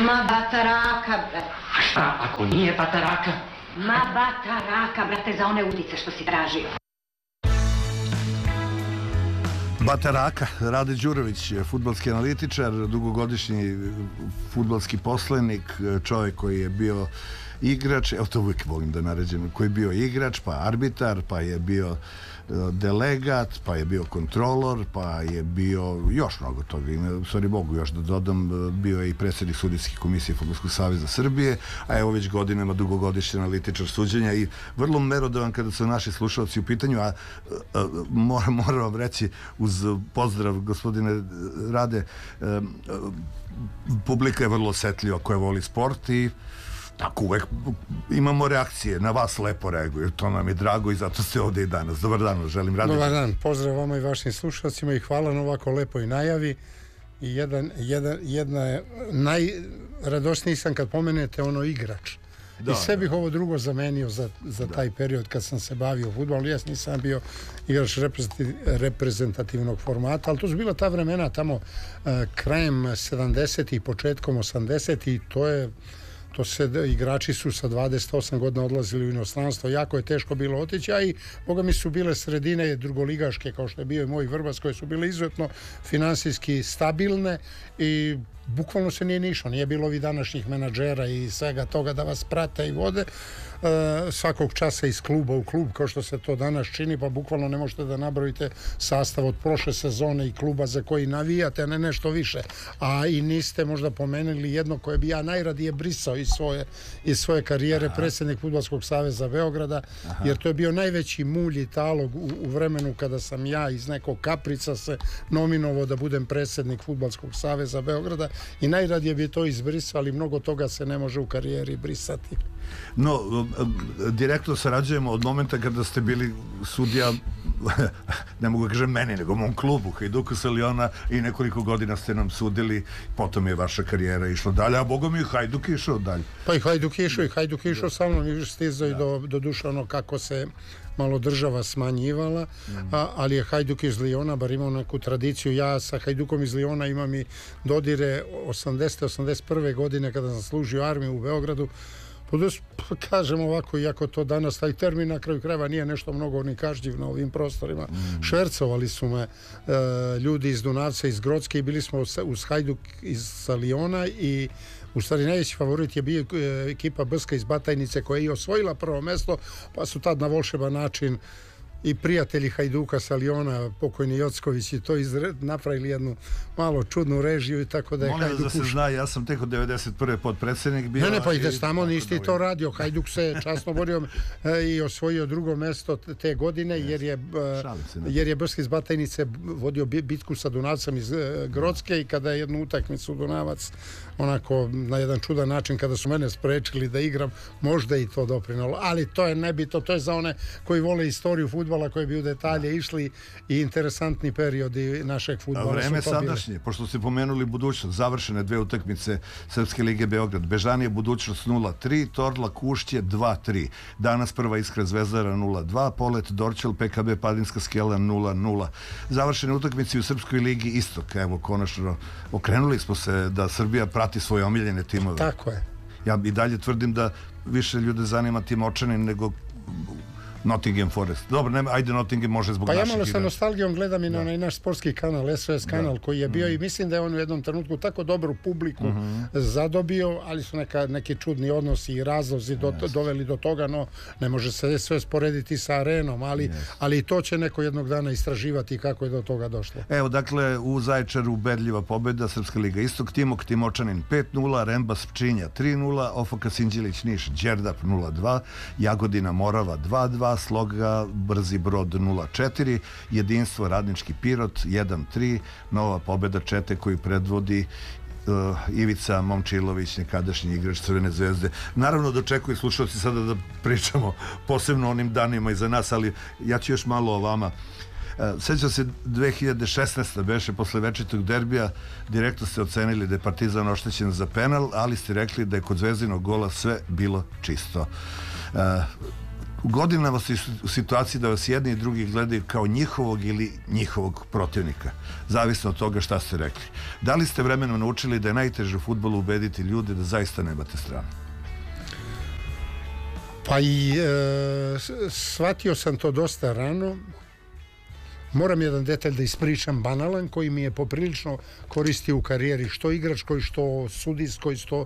Ma bataraka, brate. A šta, ako nije bataraka? Ma bataraka, brate, za one udice što si tražio. Bataraka, Rade Đurović, fudbalski analitičar, dugogodišnji fudbalski poslenik, čovjek koji je bio igrač, evo to uvijek volim da naređem, koji je bio igrač, pa arbitar, pa je bio delegat, pa je bio kontrolor, pa je bio još mnogo toga. Sorry Bogu još da dodam, bio je i predsjednik sudijske komisije Fudbalskog saveza Srbije, a evo već godinama dugogodišnji analitičar suđenja i vrlo merodavan kada su naši slušalci u pitanju, a moram vam reći uz pozdrav gospodine Rade, publika je vrlo osetljiva koja voli sport i tako uvek imamo reakcije, na vas lepo reaguju, to nam je drago i zato ste ovdje i danas. Dobar dan, želim Rade. Dobar dan, pozdrav vama i vašim slušalcima i hvala na ovako lepoj najavi. I jedna najradosniji sam kad pomenete ono igrač. I sve bih ovo drugo zamenio za taj period kad sam se bavio fudbalom. Ja nisam bio igrač reprezentativnog formata, ali to su bila ta vremena tamo krajem 70-ih, početkom 80-ih i igrači su sa 28 godina odlazili u inostranstvo, jako je teško bilo otići, a i boga mi su bile sredine drugoligaške kao što je bio i moj Vrbas, koje su bile izuzetno finansijski stabilne i bukvalno se nije nišlo, nije bilo ovih današnjih menadžera i svega toga da vas prate i vode svakog časa iz kluba u klub kao što se to danas čini, pa bukvalno ne možete da nabrojite sastav od prošle sezone i kluba za koji navijate, a ne nešto više, a i niste možda pomenuli jedno koje bi ja najradije brisao iz svoje karijere, predsjednik Fudbalskog saveza Beograda, jer to je bio najveći mulj i talog u vremenu kada sam ja iz nekog kaprica se nominovao da budem predsjednik Fudbalskog saveza Beograda i najradije bi to izbrisao, ali mnogo toga se ne može u karijeri brisati. No, direktno sarađujemo od momenta kada ste bili sudija, ne mogu da kažem meni, nego mom klubu, Hajduku sa Liona, i nekoliko godina ste nam sudili, potom je vaša karijera išla dalje, a boga mi i Hajduk je išao dalje. Pa i Hajduk je išao sa mnom i stizao i do duše ono kako se malo država smanjivala, ali je Hajduk iz Liona bar imao neku tradiciju. Ja sa Hajdukom iz Liona imam i dodire 80-81. godine kada sam služio armiju u Beogradu. Kažem ovako, iako to danas taj termin na kraju krajeva nije nešto mnogo ni kažnjiv na ovim prostorima, švercovali su me ljudi iz Dunavca, iz Grocke i bili smo uz Hajduk iz Liona i u stvari najveći favorit je bio ekipa Brska iz Batajnice koja je i osvojila prvo mesto, pa su tad na volšeban način i prijatelji Hajduka sa Liona, pokojni Jocković i to napravili jednu malo čudnu režiju i tako da je Hajduk da se zna, ja sam tek od 91. podpredsjednik bio. Ne, pa ideš tamo, nisi ti to radio. Hajduk se časno borio i osvojio drugo mesto te godine jer je Brski iz Batajnice vodio bitku sa Dunavcem iz Grocke i kada je jednu utakmicu Dunavac onako na jedan čudan način kada su mene sprečili da igram, možda i to doprinalo, ali to je nebitno, to je za one koji vole istoriju fudbala, koji bi u detalje išli i interesantni periodi našeg fudbala. Vreme sadašnje, pošto ste pomenuli budućnost, završene 2 utakmice Srpske lige Beograd, Bežanije budućnost 0-3, Torlak Ušće 2-3, danas Prva Iskra Zvezdara 0-2, Polet Dorćol PKB Padinska Skela 0-0. Završene utakmice u Srpskoj ligi Istok, evo konačno okrenuli smo se da Srbija prati svoje omiljene timove. Tako je. Ja i dalje tvrdim da više ljude zanima tim Očanin nego Nottingham Forest. Dobro, ajde Nottingham može zbog naših igra. Pa ja malo sa nostalgijom gledam i na onaj naš sportski kanal, SOS kanal koji je bio i mislim da je on u jednom trenutku tako dobru publiku zadobio, ali su neki čudni odnosi i razlozi doveli do toga, no ne može se sve sporediti sa Arenom, ali i to će neko jednog dana istraživati kako je do toga došlo. Evo, dakle, u Zaječaru ubedljiva pobjeda, Srpska liga Istok, Timok Timočanin 5-0, Rembas Pčinja 3-0, Ofaka Sinđelić Niš Đerdap 0-2, Jagodina Morava 2-2, Sloga Brzi Brod 0-4, Jedinstvo Radnički Pirot 1-3, nova pobjeda Čete koju predvodi Ivica Momčilović, nekadašnji igrač Crvene zvezde. Naravno da očekuju slušalci sada da pričamo posebno o onim danima iza nas, ali ja ću još malo o vama. Sjećam se 2016. beše posle večitog derbija, direktno ste ocenili da je Partizan oštećen za penal, ali ste rekli da je kod Zvezdinog gola sve bilo čisto. Godinama ste u situaciji da vas jedni i drugi gledaju kao njihovog ili njihovog protivnika. Zavisno od toga šta ste rekli. Da li ste vremenom naučili da je najteže u fudbalu ubediti ljude da zaista nemate stranu? Pa i shvatio sam to dosta rano. Moram jedan detalj da ispričam banalan koji mi je poprilično koristio u karijeri, što igračkoj, što sudijskoj, što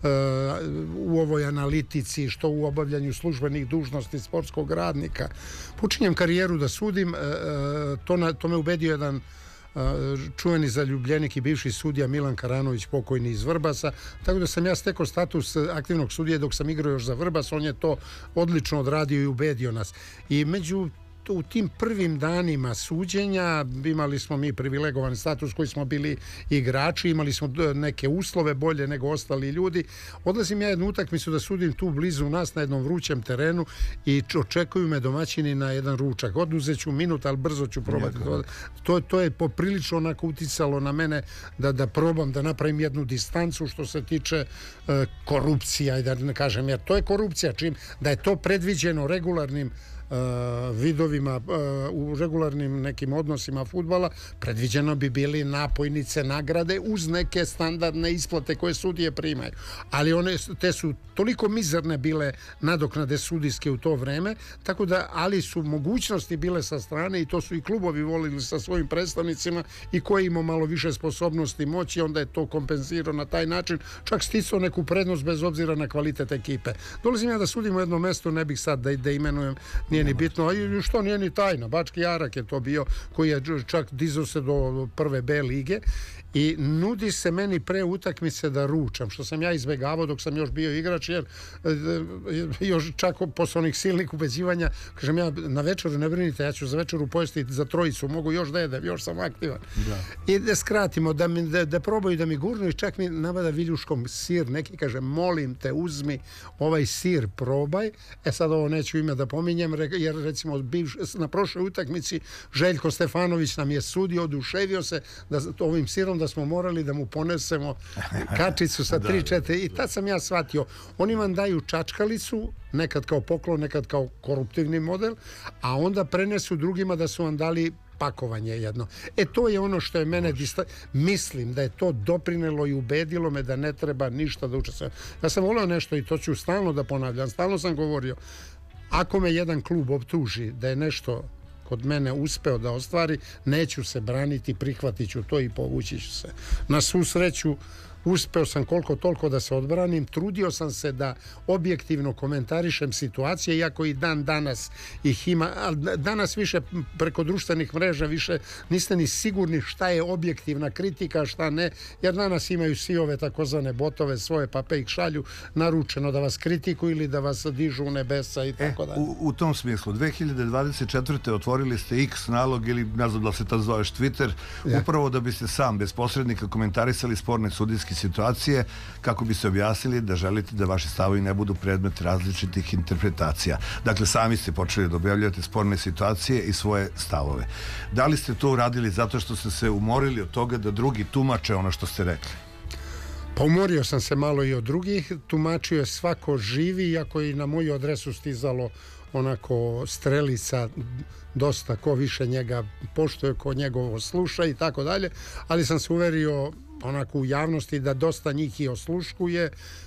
u ovoj analitici, što u obavljanju službenih dužnosti sportskog radnika. Počinjem karijeru da sudim, to me ubedio jedan čuveni zaljubljenik i bivši sudija Milan Karanović, pokojni iz Vrbasa, tako da sam ja stekao status aktivnog sudije dok sam igrao još za Vrbas. On je to odlično odradio i ubedio nas. I u tim prvim danima suđenja imali smo mi privilegovan status koji smo bili igrači, imali smo neke uslove bolje nego ostali ljudi. Odlazim ja jednu utakmicu da sudim tu blizu nas na jednom vrućem terenu i očekuju me domaćini na jedan ručak. Oduzet ću minut, ali brzo ću probati. To je poprilično onako uticalo na mene da probam da napravim jednu distancu što se tiče korupcija i da ne kažem, jer to je korupcija, da je to predviđeno regularnim vidovima u regularnim nekim odnosima fudbala, predviđeno bi bili napojnice, nagrade uz neke standardne isplate koje sudije primaju. Ali te su toliko mizerne bile nadoknade sudijske u to vreme, tako da, ali su mogućnosti bile sa strane i to su i klubovi volili sa svojim predstavnicima i koji imao malo više sposobnosti moći, onda je to kompenzirao na taj način, čak sticao neku prednost bez obzira na kvalitet ekipe. Dolazim ja da sudim u jedno mesto, ne bih sad da imenujem, nije ni bitno, a što nije ni tajna. Bački Jarak je to bio, koji je čak dizao se do prve B lige i nudi se meni pre utakmice da ručam, što sam ja izbegavao dok sam još bio igrač, jer još čak posle onih silnih ubeđivanja, kažem ja, na večeru ne brinite, ja ću za večeru pojesti za trojicu, mogu još da jedem, još sam aktivan. I da skratimo, da probaju da mi gurnu i čak mi navada viljuškom sir, neki kaže, molim te, uzmi ovaj sir, probaj. Sad ovo neću ime da pominjem, jer recimo na prošloj utakmici Željko Stefanović nam je sudio, oduševio se ovim sirom da smo morali da mu ponesemo kačicu sa 3-4 i tad sam ja shvatio, oni vam daju čačkalicu, nekad kao poklon, nekad kao koruptivni model, a onda prenesu drugima da su vam dali pakovanje jedno. To je ono što je mene mislim da je to doprinelo i ubedilo me da ne treba ništa da učestvujem. Ja sam voleo nešto i to ću stalno da ponavljam, stalno sam govorio, ako me jedan klub optuži da je nešto kod mene uspeo da ostvari, neću se braniti, prihvatit ću to i povući ću se. Na svu sreću uspeo sam koliko toliko da se odbranim, trudio sam se da objektivno komentarišem situacije, iako i dan danas ih ima, ali danas više preko društvenih mreža više niste ni sigurni šta je objektivna kritika, šta ne, jer danas imaju svi ove takozvane botove svoje, pa ih šalju naručeno da vas kritikuju ili da vas dižu u nebesa i tako dalje. U tom smislu, 2024. otvorili ste X nalog ili ne znam da se to zoveš Twitter, upravo da biste sam bez posrednika komentarisali sporne sudijske situacije, kako bi se objasnili da želite da vaši stavovi ne budu predmet različitih interpretacija. Dakle, sami ste počeli da objavljate sporne situacije i svoje stavove. Da li ste to uradili zato što ste se umorili od toga da drugi tumače ono što ste rekli? Pa umorio sam se malo i od drugih, tumačio je svako živi, iako i na moju adresu stizalo onako strelica, dosta ko više njega poštuje, ko njegovo sluša i tako dalje, ali sam se uverio onako u javnosti da dosta njih i osluškuje,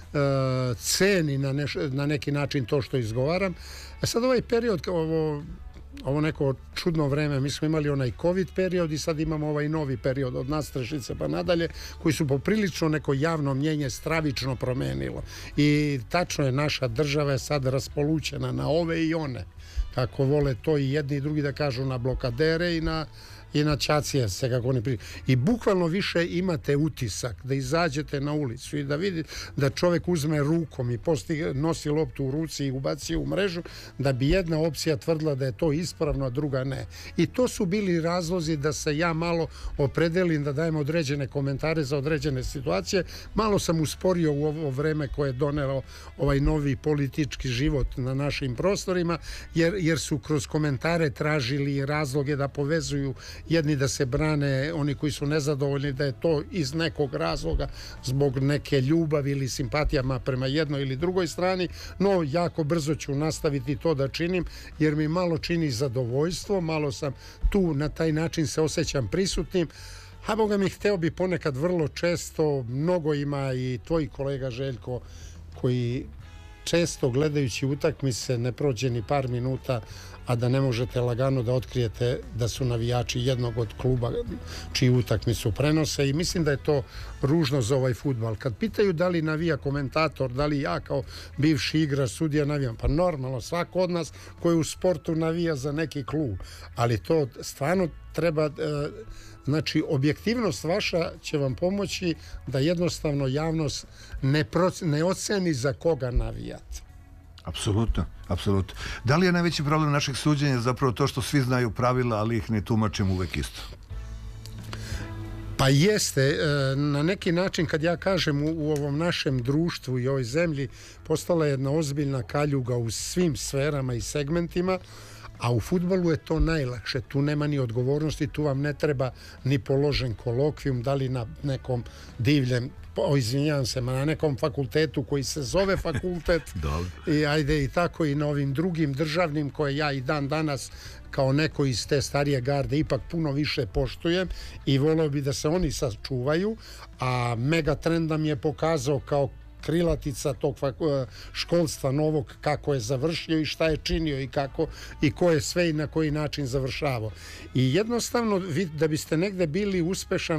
ceni na neki način to što izgovaram. Sad ovaj period, ovo neko čudno vreme, mi smo imali onaj COVID period i sad imamo ovaj novi period od nadstrešnice pa nadalje, koji su poprilično neko javno mnjenje stravično promenilo. I tačno je, naša država je sad raspolućena na ove i one, kako vole to i jedni i drugi da kažu, na blokadere i na ćacije se, kako oni pričaju. I bukvalno više imate utisak da izađete na ulicu i da vidite da čovjek uzme rukom i nosi loptu u ruci i ubaci u mrežu, da bi jedna opcija tvrdila da je to ispravno, a druga ne. I to su bili razlozi da se ja malo opredelim, da dajem određene komentare za određene situacije. Malo sam usporio u ovo vreme koje je donelo ovaj novi politički život na našim prostorima, jer su kroz komentare tražili razloge da povezuju jedni da se brane, oni koji su nezadovoljni da je to iz nekog razloga zbog neke ljubavi ili simpatijama prema jednoj ili drugoj strani, no jako brzo ću nastaviti to da činim jer mi malo čini zadovoljstvo, malo sam tu na taj način se osjećam prisutnim. A Boga mi, hteo bi ponekad vrlo često, mnogo ima i tvoj kolega Željko koji često gledajući utakmice ne prođe ni par minuta, a da ne možete lagano da otkrijete da su navijači jednog od kluba čiju utakmicu prenose i mislim da je to ružno za ovaj fudbal. Kad pitaju da li navija komentator, da li ja kao bivši igrač, sudija navijam, pa normalno, svako od nas koji u sportu navija za neki klub, ali to stvarno treba... Znači, objektivnost vaša će vam pomoći da jednostavno javnost ne oceni za koga navijate. Apsolutno, apsolutno. Da li je najveći problem našeg suđenja zapravo to što svi znaju pravila, ali ih ne tumačimo uvek isto? Pa jeste, na neki način kad ja kažem u ovom našem društvu i ovoj zemlji postala je jedna ozbiljna kaljuga u svim sferama i segmentima, a u fudbalu je to najlakše, tu nema ni odgovornosti, tu vam ne treba ni položen kolokvijum, da li na nekom divljem, izvinjavam se, na nekom fakultetu koji se zove fakultet i ajde i tako i na ovim drugim državnim koje ja i dan danas kao neko iz te starije garde ipak puno više poštujem i volio bi da se oni sačuvaju, a Megatrend nam je pokazao kao krilatica tog školstva novog kako je završio i šta je činio i kako i ko je sve i na koji način završavao. I jednostavno da biste negde bili uspešan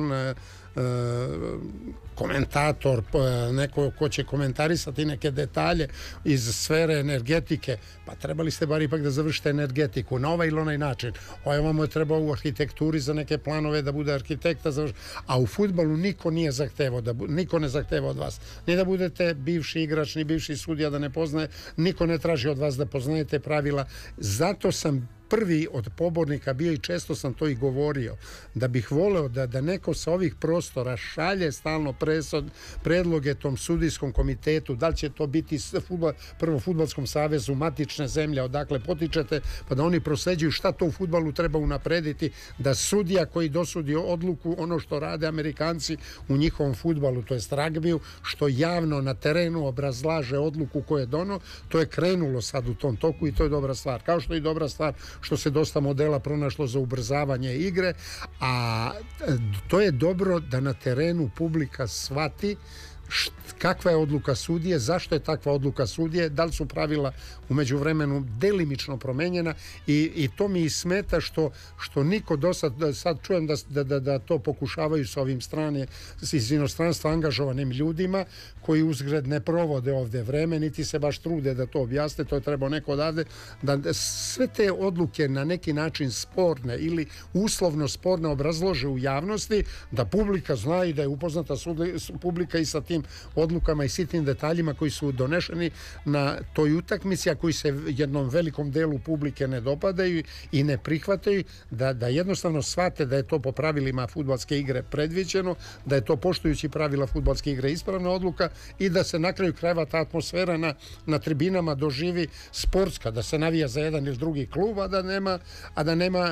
komentator, neko ko će komentarisati neke detalje iz sfere energetike, pa trebali ste bar ipak da završite energetiku na ovaj ili onaj način. Ovamo je trebao u arhitekturi za neke planove da bude arhitekta, a u fudbalu niko nije zahtevao, niko ne zahteva od vas. Ni da budete bivši igrač, ni bivši sudija da ne poznaje, niko ne traži od vas da poznajete pravila. Zato sam prvi od pobornika bio i često sam to i govorio, da bih voleo da neko sa ovih prostora šalje stalno predloge tom sudijskom komitetu, da li će to biti prvo fudbalskom savezu, matične zemlje, odakle potičete, pa da oni prosleđuju šta to u fudbalu treba unaprediti, da sudija koji dosudi odluku, ono što rade Amerikanci u njihovom fudbalu, to jest ragbiju, što javno na terenu obrazlaže odluku koju je dono, to je krenulo sad u tom toku i to je dobra stvar. Kao što je dobra stvar što se dosta modela pronašlo za ubrzavanje igre, a to je dobro da na terenu publika shvati kakva je odluka sudije, zašto je takva odluka sudije, da li su pravila u međuvremenu delimično promenjena i to mi smeta što niko do sad čujem da to pokušavaju sa ovim strane iz inostranstva angažovanim ljudima koji uzgred ne provode ovde vreme, niti se baš trude da to objasne, to je trebao neko odavde, da sve te odluke na neki način sporne ili uslovno sporne obrazlože u javnosti, da publika zna i da je upoznata publika i sa tim odlukama i sitnim detaljima koji su donešeni na toj utakmici, a koji se jednom velikom delu publike ne dopadaju i ne prihvataju, da jednostavno shvate da je to po pravilima fudbalske igre predviđeno, da je to poštujući pravila fudbalske igre ispravna odluka i da se na kraju krajeva ta atmosfera na tribinama doživi sportska, da se navija za jedan ili drugi klub, a da nema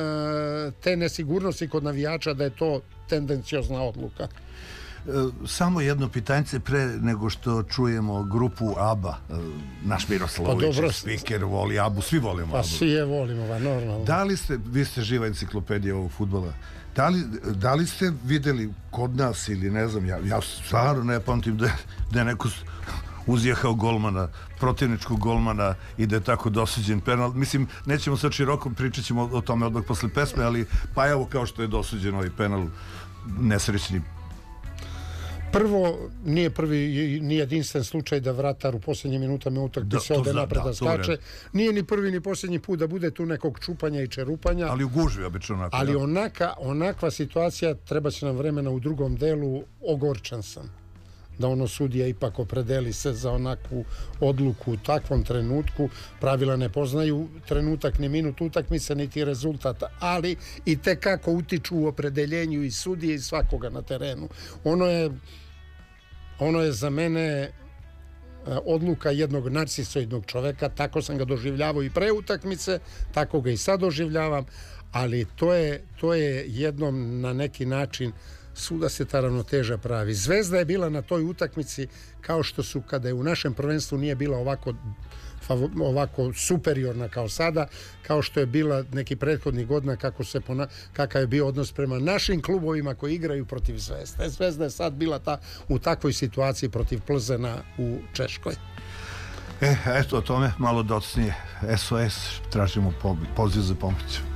te nesigurnosti kod navijača da je to tendenciozna odluka. Samo jedno pitanjce pre nego što čujemo grupu ABBA. Naš Miroslavović, speaker, voli ABBU, svi volimo ABBU. Pa svi je volimo, normalno. Da li ste, vi ste živa enciklopedija ovog fudbala, da li ste videli kod nas ili ne znam, ja stvarno ne pamtim da je neko uzjehao golmana, protivničkog golmana i da je tako dosuđen penal. Mislim, nećemo sad široko, pričat ćemo o tome odmah posle pesme, ali pa evo kao što je dosuđen ovaj penal nesrećni. Prvo, nije jedinstven slučaj da vratar u posljednjim minutama utakmice ode napred da skače. Nije ni prvi ni posljednji put da bude tu nekog čupanja i čerupanja. Ali u gužvi obično onako. Ali onakva situacija, treba će nam vremena u drugom delu, ogorčan sam da ono sudija ipak opredeli se za onakvu odluku u takvom trenutku. Pravila ne poznaju trenutak ni minut utakmice niti rezultat, ali i tekako utiču u opredeljenju i sudije i svakoga na terenu. Ono je za mene odluka jednog narcisoidnog čoveka, tako sam ga doživljavao i pre utakmice, tako ga i sad doživljavam, ali to je jednom na neki način svuda se ta ravnoteža pravi. Zvezda je bila na toj utakmici kao što su, kada je u našem prvenstvu nije bila ovako superiorna kao sada, kao što je bila neki prethodnih godina, kakav je bio odnos prema našim klubovima koji igraju protiv Zvezde. Zvezda je sad bila u takvoj situaciji protiv Plzena u Češkoj. Eto o tome malo docnije. SOS, tražimo poziv za pomoć.